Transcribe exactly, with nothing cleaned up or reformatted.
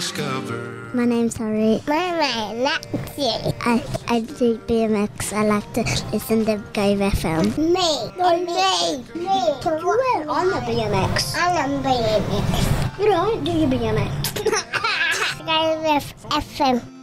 discover. My name's Harry. My name's Lexi. I, I do B M X. I like to listen to Go F M. Me. No, me. Me. You went on the B M X. I'm on B M X. You don't do your B M X. Go F M.